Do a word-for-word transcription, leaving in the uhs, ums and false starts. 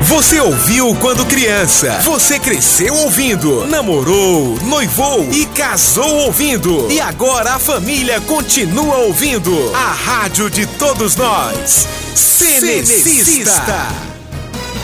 Você ouviu quando criança. Você cresceu ouvindo. Namorou, noivou e casou ouvindo. E agora a família continua ouvindo. A rádio de todos nós. Cenecista.